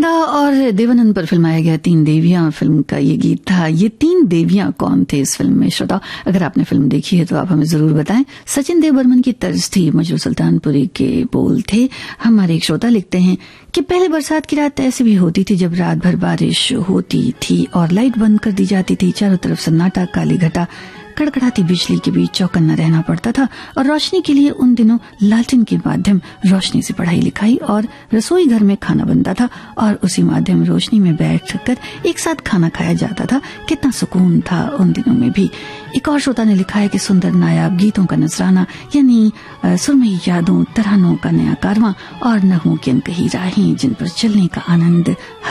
नंदा और देवानंद पर फिल्माया गया तीन देवियां फिल्म का ये गीत था। ये तीन देवियां कौन थे इस फिल्म में? श्रोता, अगर आपने फिल्म देखी है तो आप हमें जरूर बताएं। सचिन देव बर्मन की तर्ज थी, मजरू सुल्तानपुरी के बोल थे। हमारे एक श्रोता लिखते हैं कि पहले बरसात की रात ऐसी भी होती थी जब रात भर बारिश होती थी और लाइट बंद कर दी जाती थी। चारों तरफ सन्नाटा, काली घटा, कड़कड़ाती बिजली के बीच चौकन्ना रहना पड़ता था और रोशनी के लिए उन दिनों लालटेन के माध्यम रोशनी से पढ़ाई लिखाई और रसोई घर में खाना बनता था और उसी माध्यम रोशनी में बैठकर एक साथ खाना खाया जाता था। कितना सुकून था उन दिनों में भी। एक और श्रोता ने लिखा है कि सुंदर नायाब गीतों का नजराना, यानी सुरमई यादों, तरानों का नया कारवां और नगमों की अनकही राहें जिन पर चलने का आनंद